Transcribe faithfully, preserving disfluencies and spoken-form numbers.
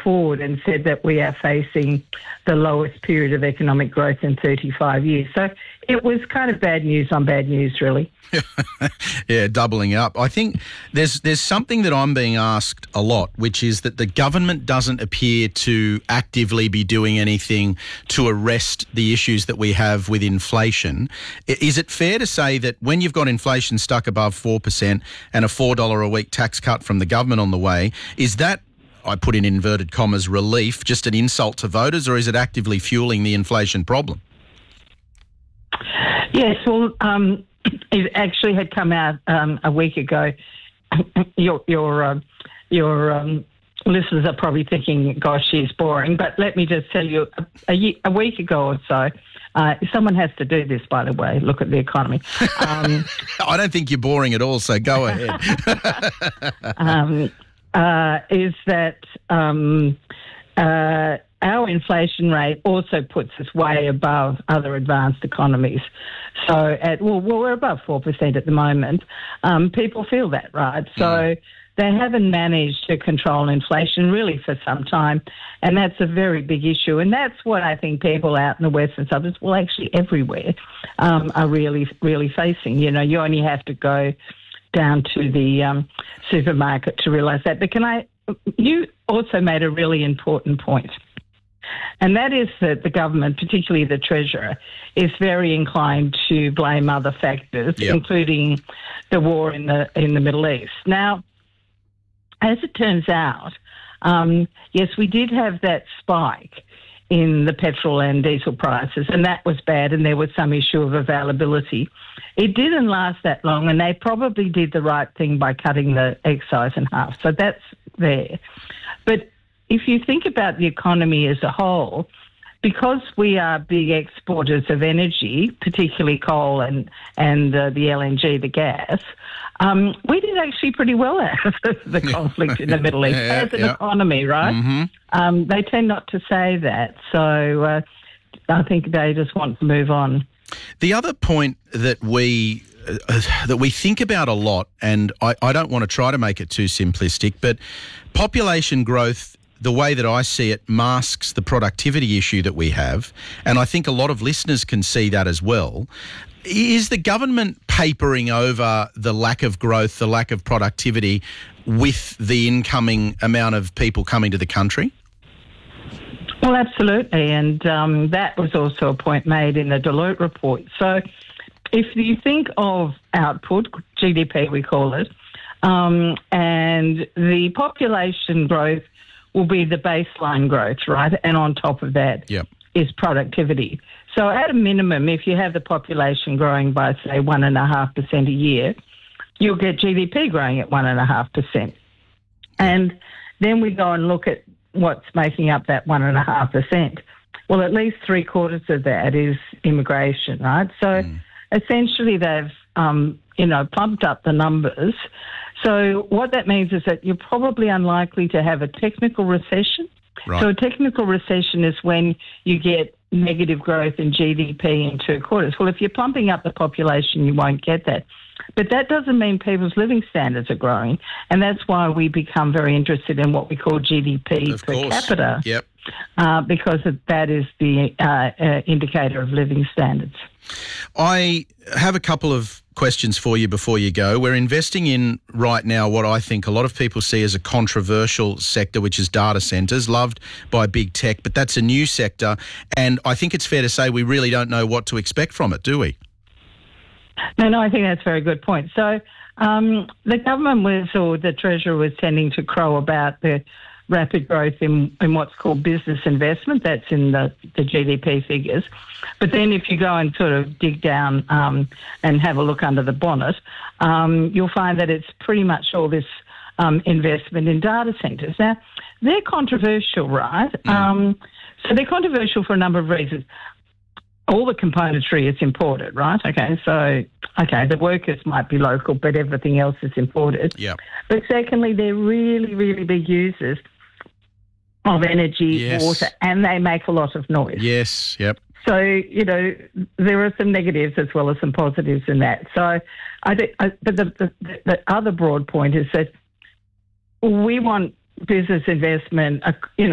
forward and said that we are facing the lowest period of economic growth in thirty-five years. So it was kind of bad news on bad news, really. Yeah, doubling up. I think there's there's something that I'm being asked a lot, which is that the government doesn't appear to actively be doing anything to arrest the issues that we have with inflation. Is it fair to say that when you've got inflation stuck above four percent and a four dollars a week tax cut from the government on the way, is that, I put in inverted commas, relief, just an insult to voters, or is it actively fueling the inflation problem? Yes, well, um, it actually had come out um, a week ago. your your uh, your um, listeners are probably thinking, gosh, she's boring. But let me just tell you, a, a, a week ago or so, uh, someone has to do this, by the way, look at the economy. Um, I don't think you're boring at all, so go ahead. um, uh, is that um, uh, our inflation rate also puts us way above other advanced economies. So, at well, well we're above four percent at the moment. Um, people feel that, right? So mm. they haven't managed to control inflation really for some time, and that's a very big issue. And that's what I think people out in the western suburbs, well, actually everywhere, um, are really, really facing. You know, you only have to go down to the um, supermarket to realise that. But can I, you also made a really important point, and that is that the government, particularly the Treasurer, is very inclined to blame other factors, yep. including the war in the in the Middle East. Now, as it turns out, um, yes, we did have that spike in the petrol and diesel prices, and that was bad, and there was some issue of availability. It didn't last that long, and they probably did the right thing by cutting the excise in half. So that's there. But if you think about the economy as a whole, because we are big exporters of energy, particularly coal and, and uh, the L N G, the gas, um, we did actually pretty well out of the conflict in the Middle East yeah, as an yeah. economy, right? Mm-hmm. Um, they tend not to say that. So uh, I think they just want to move on. The other point that we uh, that we think about a lot, and I, I don't want to try to make it too simplistic, but population growth, the way that I see it, masks the productivity issue that we have, and I think a lot of listeners can see that as well. Is the government papering over the lack of growth, the lack of productivity with the incoming amount of people coming to the country? Well, absolutely, and um, that was also a point made in the Deloitte report. So if you think of output, G D P we call it, um, and the population growth will be the baseline growth, right? And on top of that yep. is productivity. So at a minimum, if you have the population growing by, say, one point five percent a year, you'll get G D P growing at one point five percent. And then we go and look at what's making up that one point five percent. Well, at least three quarters of that is immigration, right? So mm. essentially they've, um, you know, pumped up the numbers. So what that means is that you're probably unlikely to have a technical recession. Right. So a technical recession is when you get negative growth in G D P in two quarters. Well, if you're pumping up the population, you won't get that. But that doesn't mean people's living standards are growing, and that's why we become very interested in what we call G D P of per course. capita, Yep. uh, because that is the uh, uh, indicator of living standards. I have a couple of questions for you before you go. We're investing in right now what I think a lot of people see as a controversial sector, which is data centres, loved by big tech, but that's a new sector, and I think it's fair to say we really don't know what to expect from it, do we? No, no, I think that's a very good point. So um, the government was, or the Treasurer was tending to crow about the rapid growth in, in what's called business investment. That's in the, the G D P figures. But then if you go and sort of dig down um, and have a look under the bonnet, um, you'll find that it's pretty much all this um, investment in data centres. Now, they're controversial, right? Mm. Um, so they're controversial for a number of reasons. All the componentry is imported, right? Okay, so, okay, the workers might be local, but everything else is imported. Yep. But secondly, they're really, really big users of energy, yes. water, and they make a lot of noise. Yes, yep. So, you know, there are some negatives as well as some positives in that. So, I think, I, but the, the, the other broad point is that we want business investment, you know,